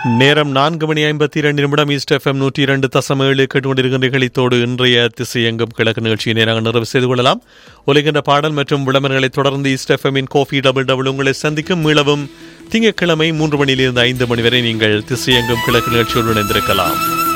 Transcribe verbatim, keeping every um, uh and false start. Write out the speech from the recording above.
நேரம் நான்கு மணி ஐம்பத்தி இரண்டு நிமிடம். ஈஸ்ட் எஃப்எம் நூற்றி இரண்டு தசம் ஏழு கேட்டுக்கொண்டிருக்கின்ற நிகழ்ச்சியோடு இன்றைய திசையெங்கும் கிழக்கு நிகழ்ச்சியை நேராக நிறைவு செய்து கொள்ளலாம். ஒலிக்கின்ற பாடல் மற்றும் விளம்பரங்களை தொடர்ந்து ஈஸ்ட் எஃப்எம்மின் கோஃபி டபுள் டபுள் உங்களை சந்திக்கும். மீளவும் திங்கட்கிழமை மூன்று மணியிலிருந்து ஐந்து மணி வரை நீங்கள் திசையெங்கும் கிழக்கு நிகழ்ச்சியோடு இணைந்திருக்கலாம்.